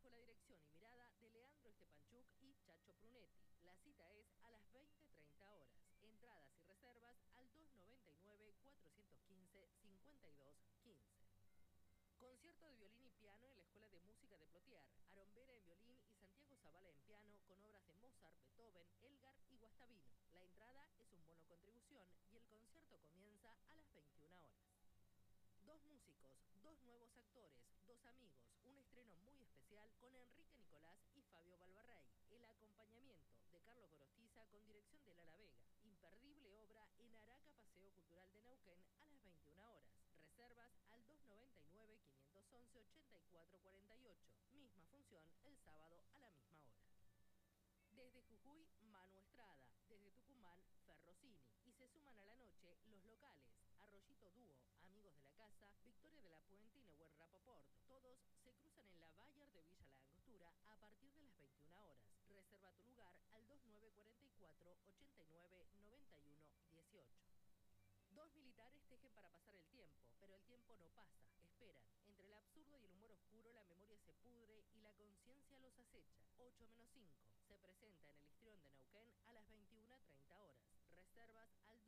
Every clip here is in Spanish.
bajo la dirección y mirada de Leandro Stepanchuk y Chacho Prunetti. La cita es a las 20:30 horas. Entradas y reservas al 299-415-5215. Concierto de violín y piano en la Escuela de Música de Plotier. Aaron Vera en violín y Santiago Zavala en piano con obras de Mozart, Beethoven, Elgar y Guastavino. La entrada es un bono contribución y el concierto comienza a las 21 horas. Dos músicos, dos nuevos actores, dos amigos, un estreno muy especial con Enrique Nicolás y Fabio Balbarrey. El acompañamiento de Carlos Gorostiza con dirección de Lala Vega. Imperdible obra en Araca Paseo Cultural de Neuquén a las 21 horas. Reservas al 299-511-8448. Misma función el sábado a la misma hora. Desde Jujuy, Manu Estrada. Desde Tucumán, Ferrocini. Y se suman a la noche los locales: Arroyito Dúo, Amigos de la Casa, Victoria de la Puente y Neuer Rapoport. Todos se cruzan en la Bayer de Villa La Angostura a partir de las 21 horas. Reserva tu lugar al 2944-899118. Dos militares tejen para pasar el tiempo, pero el tiempo no pasa, esperan. Entre el absurdo y el humor oscuro, la memoria se pudre y la conciencia los acecha. 8-5. Se presenta en el Histrión de Neuquén a las 21:30 horas. Reservas al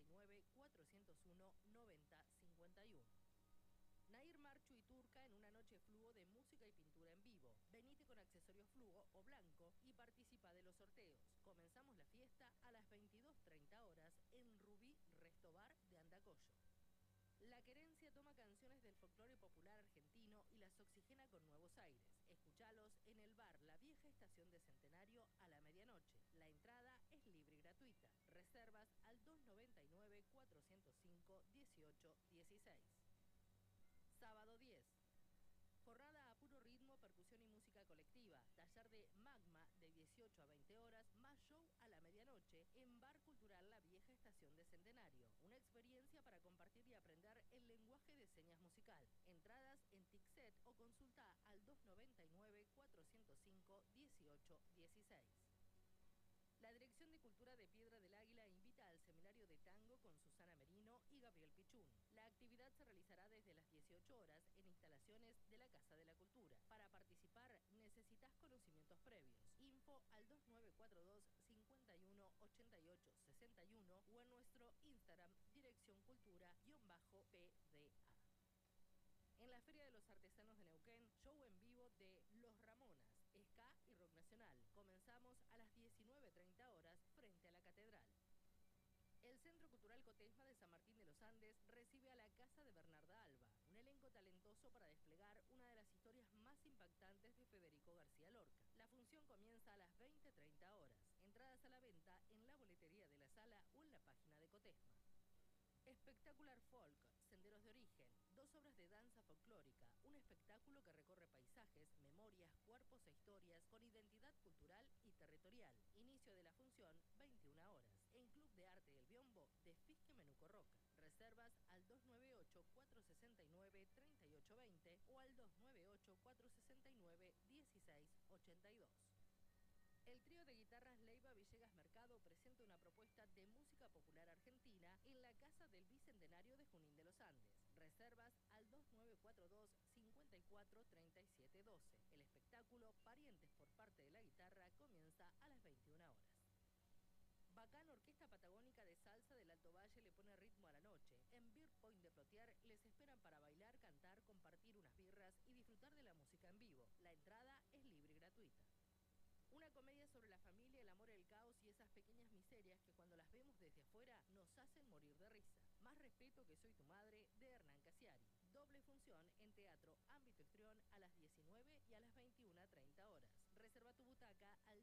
299-401-9051. Nair Marchu y Turca en una noche fluo de música y pintura en vivo. Venite con accesorios fluo o blanco y participa de los sorteos. Comenzamos la fiesta a las 22:30 horas en Rubí Resto Bar de Andacollo. La Querencia toma canciones del folclore popular argentino y las oxigena con nuevos aires. Escuchalos en el bar La Vieja Estación de Centenario a la medianoche. La entrada es libre y gratuita. Reservas al 299-405-1816. Sábado 10. Jornada a puro ritmo, percusión y música colectiva. Taller de Magma de 18 a 20 horas, más show a la medianoche en Bar Cultural La Vieja Estación de Centenario. Una experiencia para compartir y aprender el lenguaje de señas musical. Entradas en Tixet o consulta al 299-405-1816. La Dirección de Cultura de Piedra del Águila invita al seminario de tango con Susana Merino y Gabriel Pichún. La actividad se realizará desde las 18 horas en instalaciones de la Casa de la Cultura. Para participar necesitas conocimientos previos. Info al 2942-518861 o en nuestro Instagram Dirección Cultura-PDA. En la Feria de los Artesanos de Neuquén, show en vivo de Los Ramonas, ska y rock nacional. Comenzamos a las 19:30 horas frente a la Catedral. El Centro Cultural Cotesma de San Martín de los Andes recibe a la Casa de Bernarda Alba, un elenco talentoso para desplegar una de las historias más impactantes de Federico García Lorca. La función comienza a las 20:30 horas. Entradas a la venta en la boletería de la sala o en la página de Cotesma. Espectacular Folk, Senderos de Origen, 2 obras de danza folclórica, un espectáculo que recorre paisajes, memorias, cuerpos e historias con identidad cultural y territorial. Inicio de la función, 21 horas, en Club de Arte del Biombo de Fisque Menuco Roca. Reservas al 298-469-3820 o al 298-469-1682. El trío de guitarras Leiva Villegas Mercado presenta una propuesta de música popular argentina en la Casa del Bicentenario de Junín de los Andes. Reservas al 2942-543712. El espectáculo Parientes por parte de la guitarra comienza a las 21 horas. Bacán Orquesta Patagónica de Salsa del Alto Valle le pone ritmo a la noche. En Beer Point de Plotier les esperan para bailar, cantar, compartir unas birras y disfrutar de la música en vivo. La entrada es libre y gratuita. Una comedia sobre la familia, el amor, el caos y esas pequeñas miserias que cuando las vemos desde afuera nos hacen morir de risa. Más respeto que soy tu madre, de Hernán Casiari. Doble función en Teatro Ámbito Histrión a las 19 y a las 21:30 horas. Reserva tu butaca al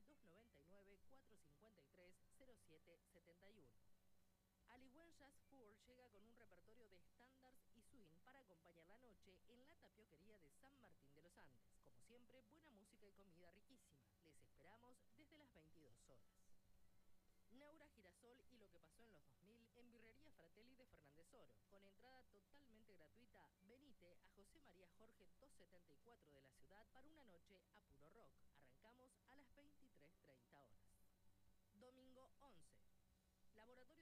299-453-0771. Aligüen Jazz Four llega con un repertorio de estándares y swing para acompañar la noche en la tapioquería de San Martín de los Andes. Como siempre, buena música y comida riquísima. Les esperamos desde las 22 horas. Neura, Girasol y lo que pasó en los 2000 en Birrería Fratelli de Fernández Oro. Con entrada totalmente gratuita, venite a José María Jorge 274 de la ciudad para una noche a puro rock. Arrancamos a las 23:30 horas. Domingo 11. Laboratorio